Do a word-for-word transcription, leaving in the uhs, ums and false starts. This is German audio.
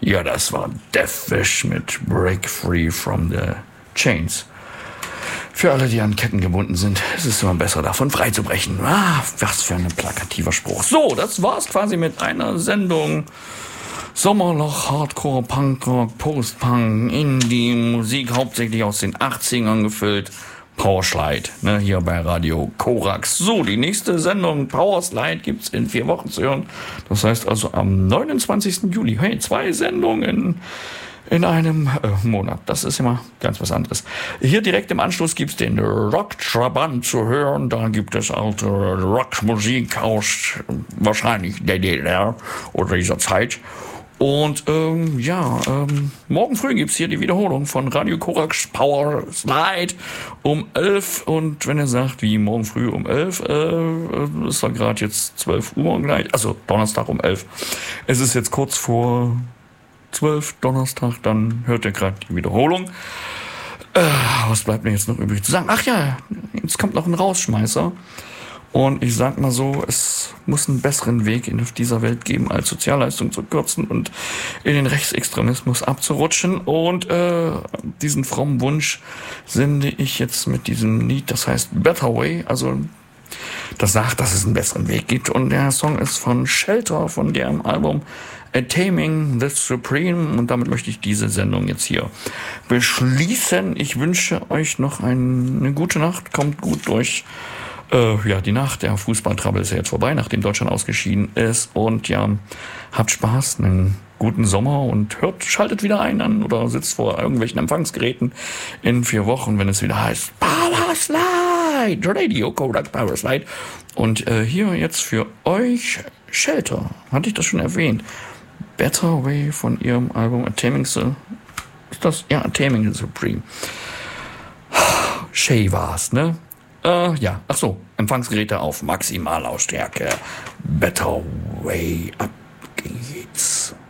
Ja, das war Deathwish mit Break Free from the Chains. Für alle, die an Ketten gebunden sind, ist es immer besser, davon freizubrechen. Ah, was für ein plakativer Spruch. So, das war's quasi mit einer Sendung. Sommerloch, Hardcore, Punkrock, Post-Punk, Indie-Musik, hauptsächlich aus den achtzigern gefüllt. Powerslide, ne, hier bei Radio Korax. So, die nächste Sendung Powerslide gibt's in vier Wochen zu hören. Das heißt also am neunundzwanzigsten Juli. Hey, zwei Sendungen in einem äh, Monat. Das ist immer ganz was anderes. Hier direkt im Anschluss gibt's den Rock Trabant zu hören. Da gibt es alte Rockmusik aus äh, wahrscheinlich der D D R oder dieser Zeit. Und ähm, ja, ähm, morgen früh gibt's hier die Wiederholung von Radio Korax Power Slide um elf. Und wenn ihr sagt, wie morgen früh um elf, äh, ist da gerade jetzt zwölf Uhr gleich, also Donnerstag um elf. Es ist jetzt kurz vor zwölf Donnerstag, dann hört ihr gerade die Wiederholung. Äh, was bleibt mir jetzt noch übrig zu sagen? Ach ja, jetzt kommt noch ein Rausschmeißer. Und ich sag mal so, es muss einen besseren Weg in dieser Welt geben, als Sozialleistungen zu kürzen und in den Rechtsextremismus abzurutschen. Und äh, diesen frommen Wunsch sende ich jetzt mit diesem Lied, das heißt Better Way, also das sagt, dass es einen besseren Weg gibt. Und der Song ist von Shelter, von deren Album A Taming the Supreme. Und damit möchte ich diese Sendung jetzt hier beschließen. Ich wünsche euch noch ein, eine gute Nacht, kommt gut durch Äh, ja, die Nacht, der Fußballtrouble ist ja jetzt vorbei, nachdem Deutschland ausgeschieden ist. Und ja, habt Spaß, einen guten Sommer und hört, schaltet wieder ein an oder sitzt vor irgendwelchen Empfangsgeräten in vier Wochen, wenn es wieder heißt Power Slide, Radio Korax Power Slide. Und äh, hier jetzt für euch Shelter, hatte ich das schon erwähnt. Better Way von ihrem Album A Taming the, ist das? Ja, A Taming the Supreme. Shay war's, ne? Äh, ja, ach so, Empfangsgeräte auf Maximallautstärke. Better Way, ab geht's.